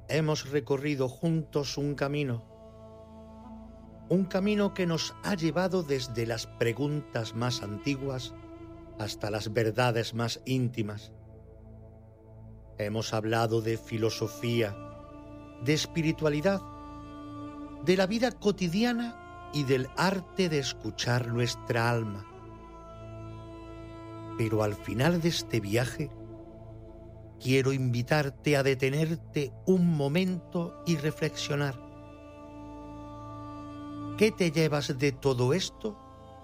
hemos recorrido juntos un camino que nos ha llevado desde las preguntas más antiguas hasta las verdades más íntimas. Hemos hablado de filosofía, de espiritualidad, de la vida cotidiana y del arte de escuchar nuestra alma. Pero al final de este viaje, quiero invitarte a detenerte un momento y reflexionar. ¿Qué te llevas de todo esto?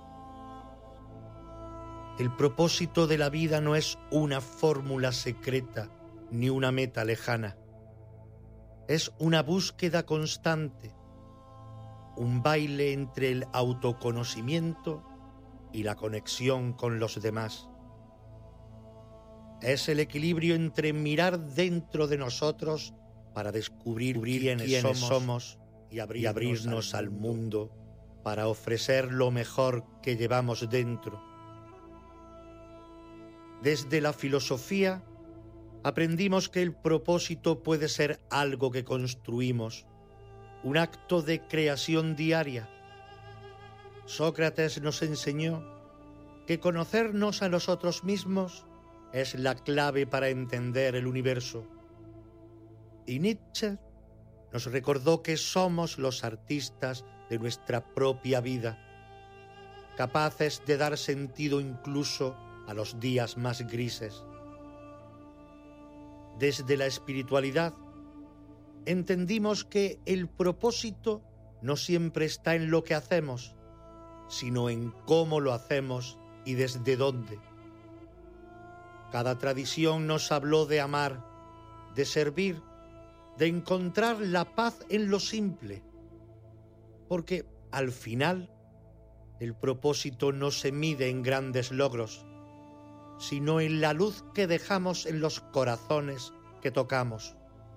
El propósito de la vida no es una fórmula secreta ni una meta lejana. Es una búsqueda constante, un baile entre el autoconocimiento y la conexión con los demás. Es el equilibrio entre mirar dentro de nosotros para descubrir quiénes somos y abrirnos al mundo para ofrecer lo mejor que llevamos dentro. Desde la filosofía aprendimos que el propósito puede ser algo que construimos, un acto de creación diaria. Sócrates nos enseñó que conocernos a nosotros mismos es la clave para entender el universo. Y Nietzsche nos recordó que somos los artistas de nuestra propia vida, capaces de dar sentido incluso a los días más grises. Desde la espiritualidad, entendimos que el propósito no siempre está en lo que hacemos, sino en cómo lo hacemos y desde dónde. Cada tradición nos habló de amar, de servir, de encontrar la paz en lo simple, porque al final el propósito no se mide en grandes logros, sino en la luz que dejamos en los corazones que tocamos.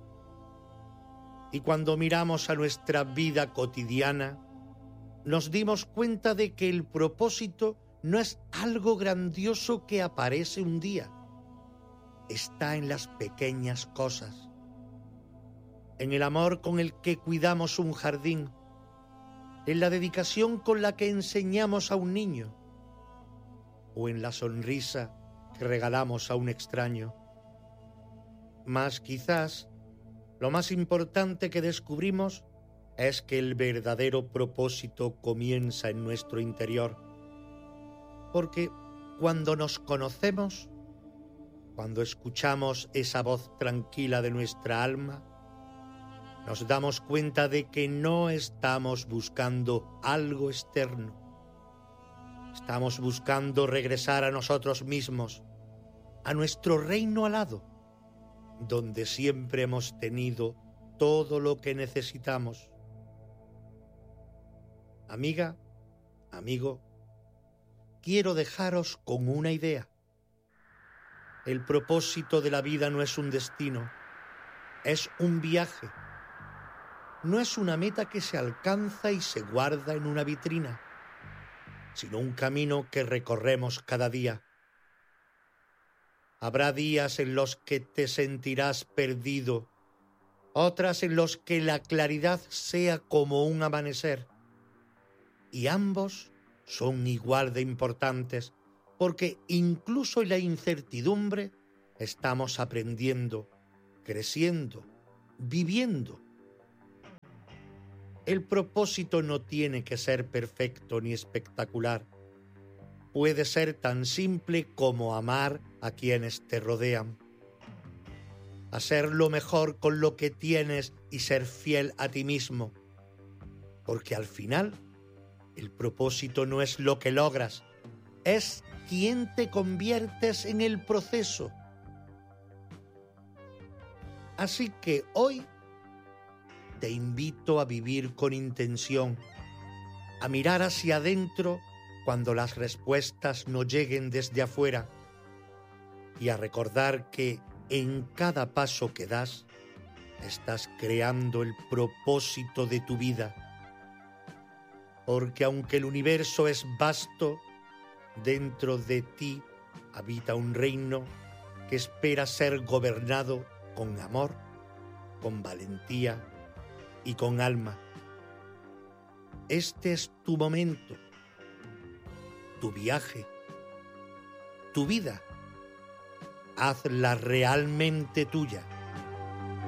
Y cuando miramos a nuestra vida cotidiana, nos dimos cuenta de que el propósito no es algo grandioso que aparece un día. Está en las pequeñas cosas, en el amor con el que cuidamos un jardín, en la dedicación con la que enseñamos a un niño, o en la sonrisa que regalamos a un extraño. Mas quizás lo más importante que descubrimos es que el verdadero propósito comienza en nuestro interior, porque cuando nos conocemos, cuando escuchamos esa voz tranquila de nuestra alma, nos damos cuenta de que no estamos buscando algo externo. Estamos buscando regresar a nosotros mismos, a nuestro reino alado, donde siempre hemos tenido todo lo que necesitamos. Amiga, amigo, quiero dejaros con una idea. El propósito de la vida no es un destino, es un viaje. No es una meta que se alcanza y se guarda en una vitrina, sino un camino que recorremos cada día. Habrá días en los que te sentirás perdido, otras en los que la claridad sea como un amanecer. Y ambos son igual de importantes, porque incluso en la incertidumbre estamos aprendiendo, creciendo, viviendo. El propósito no tiene que ser perfecto ni espectacular. Puede ser tan simple como amar a quienes te rodean, hacer lo mejor con lo que tienes y ser fiel a ti mismo, porque al final el propósito no es lo que logras, es quién te conviertes en el proceso. Así que hoy te invito a vivir con intención, a mirar hacia adentro cuando las respuestas no lleguen desde afuera y a recordar que en cada paso que das estás creando el propósito de tu vida. Porque aunque el universo es vasto, dentro de ti habita un reino que espera ser gobernado con amor con valentía y con alma. Este es tu momento, tu viaje, tu vida. Hazla realmente tuya.